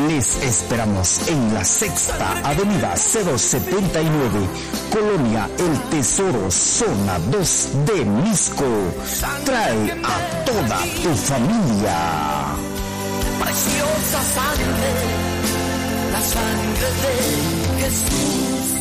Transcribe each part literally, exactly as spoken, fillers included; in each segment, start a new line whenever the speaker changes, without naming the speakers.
Les esperamos en la Sexta Avenida cero setenta y nueve, Colonia El Tesoro, zona dos de Misco. Trae a toda tu familia.
Preciosa sangre, la sangre de Jesús.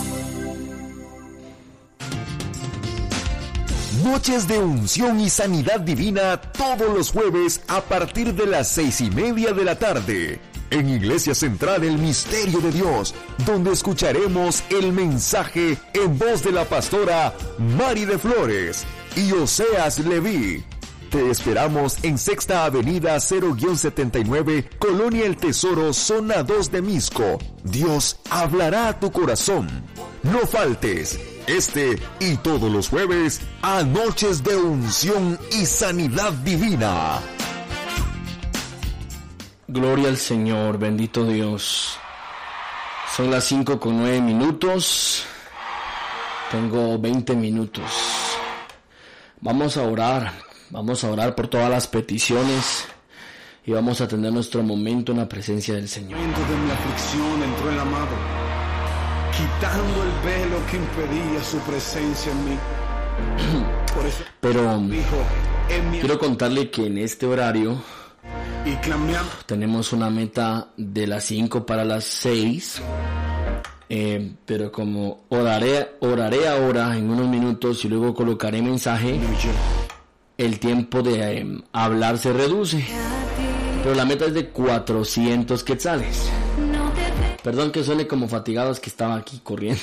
Noches de unción y sanidad divina todos los jueves a partir de las seis y media de la tarde. En Iglesia Central El Misterio de Dios, donde escucharemos el mensaje en voz de la pastora Mari de Flores y Oseas Leví. Te esperamos en Sexta Avenida cero setenta y nueve, Colonia El Tesoro, zona dos de Misco. Dios hablará a tu corazón. No faltes. Este y todos los jueves a Noches de Unción y Sanidad Divina.
Gloria al Señor, bendito Dios. Son las cinco con nueve minutos. Tengo veinte minutos. Vamos a orar. Vamos a orar por todas las peticiones. Y vamos a tener nuestro momento en la presencia del Señor.
En el momento de mi aflicción entró el amado, quitando el velo que impedía su presencia en mí. Por eso
Pero
dijo, en mi...
quiero contarle que en este horario
y clamé a...
tenemos una meta de las cinco para las seis. Eh, pero como oraré, oraré ahora en unos minutos y luego colocaré mensaje, el tiempo de eh, hablar se reduce. Pero la meta es de cuatrocientos quetzales. Perdón que suene como fatigados, que estaba aquí corriendo.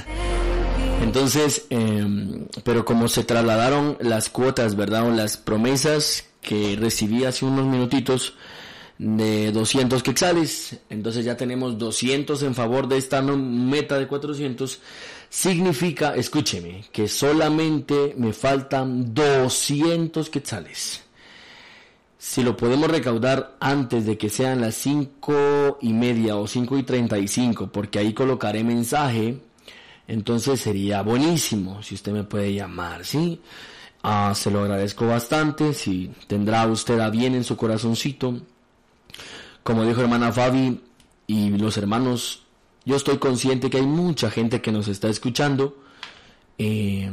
Entonces, eh, pero como se trasladaron las cuotas, ¿verdad? O las promesas que recibí hace unos minutitos de doscientos quetzales, entonces ya tenemos doscientos en favor de esta meta de cuatrocientos. Significa, escúcheme, que solamente me faltan doscientos quetzales. Si lo podemos recaudar antes de que sean las cinco y media o cinco y treinta y cinco, porque ahí colocaré mensaje, entonces sería buenísimo si usted me puede llamar, ¿sí? Ah, se lo agradezco bastante. Si tendrá usted a bien en su corazoncito, como dijo hermana Fabi y los hermanos, yo estoy consciente que hay mucha gente que nos está escuchando, eh,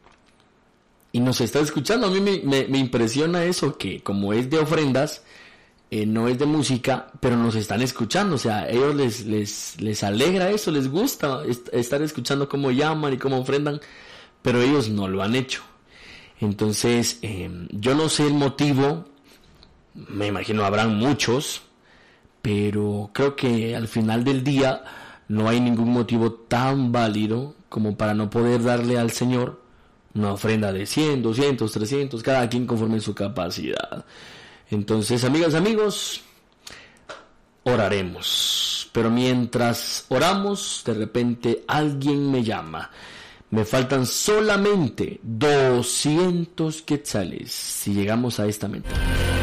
y nos está escuchando. A mí me, me, me impresiona eso, que como es de ofrendas, eh, no es de música, pero nos están escuchando. O sea, a ellos les, les, les alegra eso, les gusta est- estar escuchando cómo llaman y cómo ofrendan, pero ellos no lo han hecho. Entonces, eh, yo no sé el motivo, me imagino habrán muchos, pero creo que al final del día no hay ningún motivo tan válido como para no poder darle al Señor una ofrenda de cien, doscientos, trescientos, cada quien conforme su capacidad. Entonces, amigas, amigos, oraremos. Pero mientras oramos, de repente alguien me llama. Me faltan solamente doscientos quetzales si llegamos a esta meta.